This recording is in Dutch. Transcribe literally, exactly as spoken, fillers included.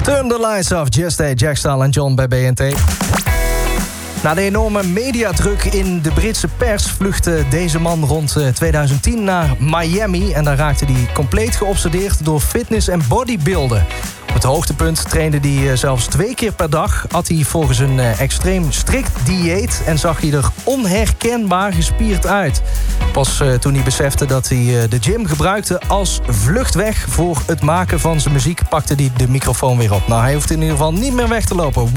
Turn the lights off, Just A, Jack Stahl en John bij B N T. Na de enorme mediadruk in de Britse pers vluchtte deze man rond tweeduizend tien naar Miami. En daar raakte hij compleet geobsedeerd door fitness en bodybuilden. Op het hoogtepunt trainde hij zelfs twee keer per dag. At hij volgens een extreem strikt dieet en zag hij er onherkenbaar gespierd uit. Pas uh, toen hij besefte dat hij uh, de gym gebruikte als vluchtweg voor het maken van zijn muziek, pakte hij de microfoon weer op. Nou, hij hoeft in ieder geval niet meer weg te lopen.